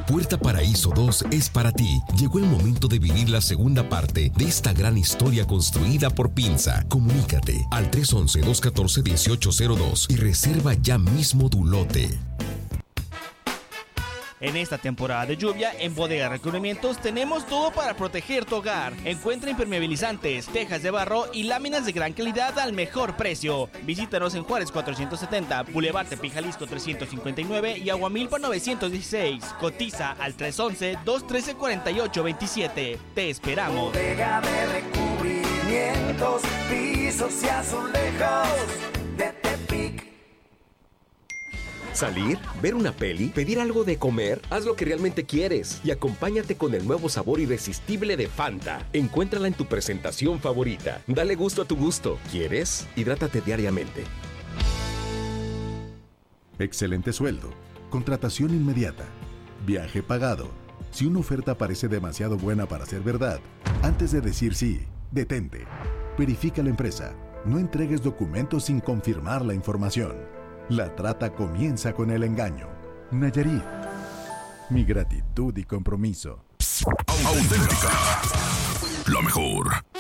Puerta Paraíso 2 es para ti. Llegó el momento de vivir la segunda parte de esta gran historia construida por Pinza. Comunícate al 311-214-1802 y reserva ya mismo tu lote. En esta temporada de lluvia, en Bodega Recubrimientos tenemos todo para proteger tu hogar. Encuentra impermeabilizantes, tejas de barro y láminas de gran calidad al mejor precio. Visítanos en Juárez 470, Boulevard Tepic Jalisco 359 y Aguamilpa 916. Cotiza al 311-213-4827. Te esperamos. Bodega de Recubrimientos, pisos y azulejos de Tepic. Salir, ver una peli, pedir algo de comer, haz lo que realmente quieres y acompáñate con el nuevo sabor irresistible de Fanta. Encuéntrala en tu presentación favorita. Dale gusto a tu gusto. ¿Quieres? Hidrátate diariamente. Excelente sueldo, contratación inmediata, viaje pagado. Si una oferta parece demasiado buena para ser verdad, antes de decir sí, detente. Verifica la empresa. No entregues documentos sin confirmar la información. La trata comienza con el engaño. Nayarit. Mi gratitud y compromiso. Auténtica. La mejor.